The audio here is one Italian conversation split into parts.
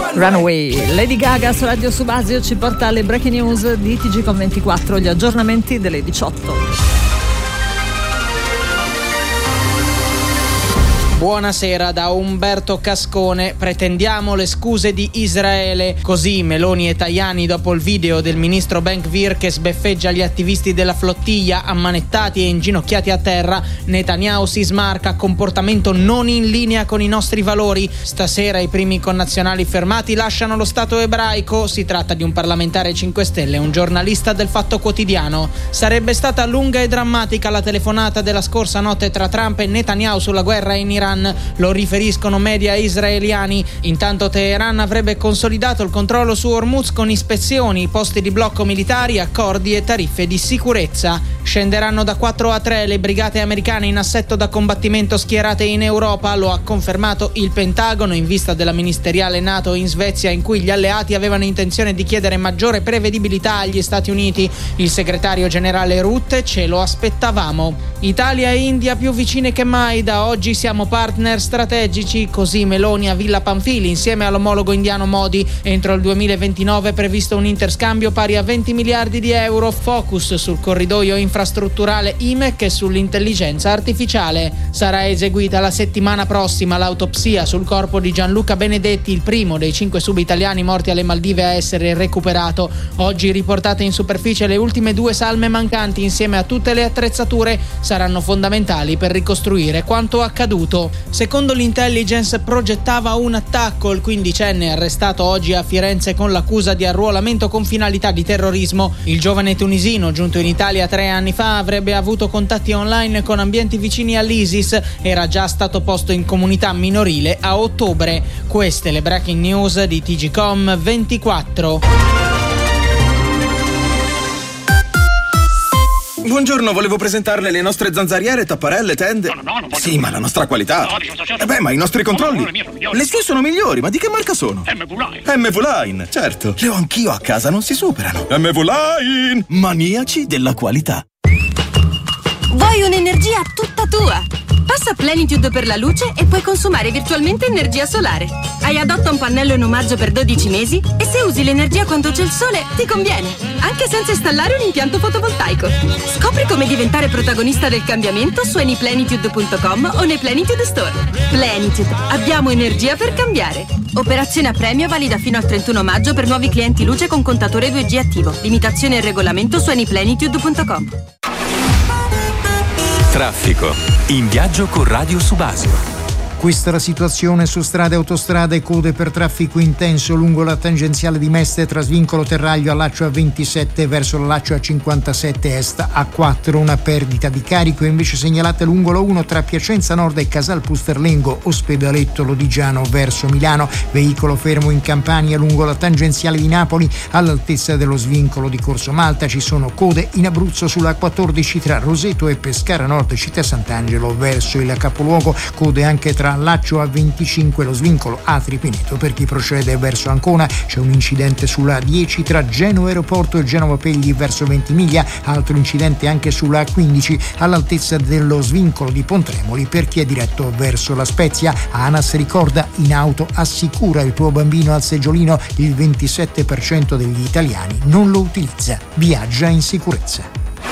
Runaway. Lady Gaga su Radio Subasio ci porta alle breaking news di TGcom24, gli aggiornamenti delle 18. Buonasera da Umberto Cascone. Pretendiamo le scuse di Israele. Così Meloni e Tajani dopo il video del ministro Ben-Gvir che sbeffeggia gli attivisti della flottiglia ammanettati e inginocchiati a terra. Netanyahu si smarca, comportamento non in linea con i nostri valori. Stasera i primi connazionali fermati lasciano lo Stato ebraico. Si tratta di un parlamentare 5 Stelle e un giornalista del Fatto Quotidiano. Sarebbe stata lunga e drammatica la telefonata della scorsa notte tra Trump e Netanyahu sulla guerra in Iran. Lo riferiscono media israeliani. Intanto Teheran avrebbe consolidato il controllo su Hormuz con ispezioni, posti di blocco militari, accordi e tariffe di sicurezza. Scenderanno da 4 a 3 le brigate americane in assetto da combattimento schierate in Europa, lo ha confermato il Pentagono in vista della ministeriale NATO in Svezia, in cui gli alleati avevano intenzione di chiedere maggiore prevedibilità agli Stati Uniti. Il segretario generale Rutte: ce lo aspettavamo. Italia e India più vicine che mai, da oggi siamo partner strategici, così Meloni a Villa Pamphili insieme all'omologo indiano Modi. Entro il 2029 è previsto un interscambio pari a 20 miliardi di euro, focus sul corridoio infrastrutturale IMEC e sull'intelligenza artificiale. Sarà eseguita la settimana prossima l'autopsia sul corpo di Gianluca Benedetti, il primo dei 5 sub-italiani morti alle Maldive a essere recuperato. Oggi riportate in superficie le ultime 2 salme mancanti insieme a tutte le attrezzature saranno fondamentali per ricostruire quanto accaduto. Secondo l'intelligence progettava un attacco. Il 15enne arrestato oggi a Firenze con l'accusa di arruolamento con finalità di terrorismo. Il giovane tunisino giunto in Italia 3 anni fa avrebbe avuto contatti online con ambienti vicini all'ISIS. Era già stato posto in comunità minorile a ottobre. Queste le breaking news di TGcom24. Buongiorno, volevo presentarle le nostre zanzariere, tapparelle, tende. No, sì, ma la nostra qualità. Ma i nostri controlli. Le sue sono migliori, ma di che marca sono? MV-Line, certo. Le ho anch'io a casa, non si superano. MV-Line, maniaci della qualità. Vuoi un'energia tutta tua? Passa Plenitude per la luce e puoi consumare virtualmente energia solare. Hai Adotta un pannello in omaggio per 12 mesi e se usi l'energia quando c'è il sole ti conviene, anche senza installare un impianto fotovoltaico. Scopri come diventare protagonista del cambiamento su anyplenitude.com o nei Plenitude Store. Plenitude, abbiamo energia per cambiare. Operazione a premio valida fino al 31 maggio per nuovi clienti luce con contatore 2G attivo. Limitazioni e regolamento su anyplenitude.com. Traffico. In viaggio con Radio Subasio. Questa è la situazione su strade, autostrade, code per traffico intenso lungo la tangenziale di Mestre tra Svincolo Terraglio a Laccio A27 verso la Laccio A57 Est A4, una perdita di carico invece segnalata lungo la 1 tra Piacenza Nord e Casal Pusterlengo, Ospedaletto Lodigiano verso Milano, veicolo fermo in Campania lungo la tangenziale di Napoli all'altezza dello svincolo di Corso Malta. Ci sono code in Abruzzo sulla A14 tra Roseto e Pescara Nord Città Sant'Angelo verso il capoluogo, code anche tra Laccio A25 lo svincolo Atri Pineto. Per chi procede verso Ancona c'è un incidente sulla A10 tra Genova Aeroporto e Genova Pegli verso Ventimiglia, altro incidente anche sulla A15 all'altezza dello svincolo di Pontremoli per chi è diretto verso La Spezia. ANAS ricorda: in auto assicura il tuo bambino al seggiolino, il 27% degli italiani non lo utilizza, viaggia in sicurezza.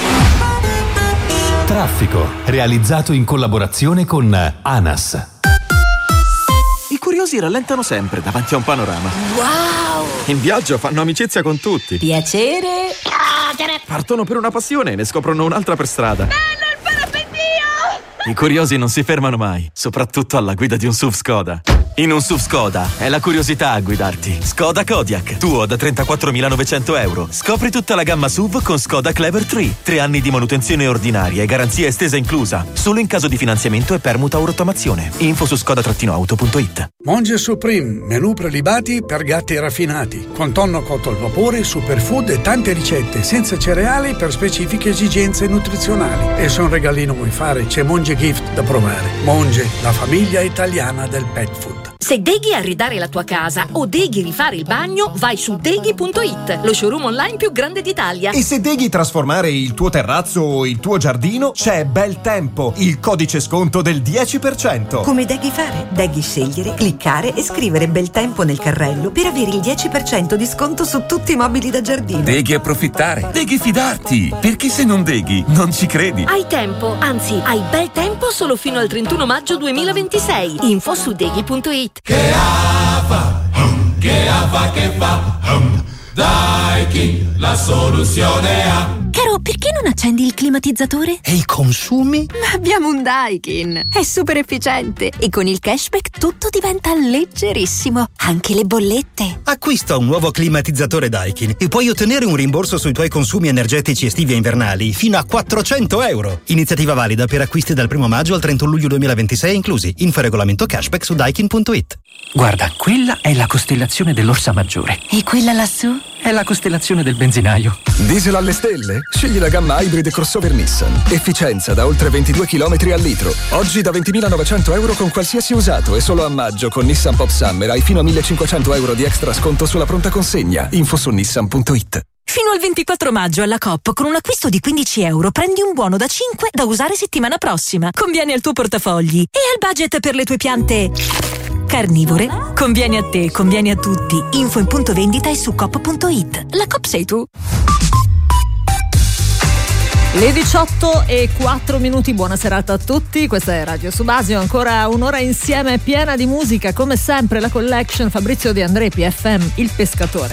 Traffico, realizzato in collaborazione con ANAS. I curiosi rallentano sempre davanti a un panorama. Wow! In viaggio fanno amicizia con tutti. Piacere! Partono per una passione e ne scoprono un'altra per strada. Bello il parapendio! I curiosi non si fermano mai, soprattutto alla guida di un SUV Skoda. In un SUV Skoda è la curiosità a guidarti. Skoda Kodiaq, tuo da 34.900 euro. Scopri tutta la gamma SUV con Skoda Clever 3. 3 anni di manutenzione ordinaria e garanzia estesa inclusa. Solo in caso di finanziamento e permuta o rottamazione. Info su skoda-auto.it. Monge Supreme, menù prelibati per gatti raffinati. Con tonno cotto al vapore, superfood e tante ricette senza cereali per specifiche esigenze nutrizionali. E se un regalino vuoi fare, c'è Monge Gift da provare. Monge, la famiglia italiana del pet food. Se deghi arredare la tua casa o deghi rifare il bagno, vai su deghi.it, lo showroom online più grande d'Italia. E se deghi trasformare il tuo terrazzo o il tuo giardino, c'è Bel Tempo, il codice sconto del 10%. Come deghi fare? Deghi scegliere, cliccare e scrivere Bel Tempo nel carrello per avere il 10% di sconto su tutti i mobili da giardino. Deghi approfittare, deghi fidarti, perché se non deghi non ci credi. Hai tempo, anzi hai bel tempo solo fino al 31 maggio 2026. Info su deghi.it. Che fa, che fa, Daikin, la soluzione ha. Caro, perché non accendi il climatizzatore? E i consumi? Ma abbiamo un Daikin, è super efficiente e con il cashback tutto diventa leggerissimo, anche le bollette. Acquista un nuovo climatizzatore Daikin e puoi ottenere un rimborso sui tuoi consumi energetici estivi e invernali fino a €400. Iniziativa valida per acquisti dal 1 maggio al 31 luglio 2026 inclusi. Info regolamento cashback su daikin.it. Guarda, quella è la costellazione dell'Orsa Maggiore. E quella lassù? È la costellazione del benzinaio. Diesel alle stelle? Scegli la gamma hybrid crossover Nissan. Efficienza da oltre 22 km al litro. Oggi da €20.900 con qualsiasi usato e solo a maggio con Nissan Pop Summer hai fino a €1.500 di extra sconto sulla pronta consegna. Info su nissan.it. Fino al 24 maggio alla Coop con un acquisto di €15 prendi un buono da 5 da usare settimana prossima. Conviene al tuo portafogli e al budget per le tue piante carnivore. Conviene a te, conviene a tutti. Info in punto vendita e su coop.it. La Coop sei tu. Le 18:04, buona serata a tutti, questa è Radio Subasio, ancora un'ora insieme piena di musica, come sempre la collection Fabrizio De André, PFM, Il Pescatore.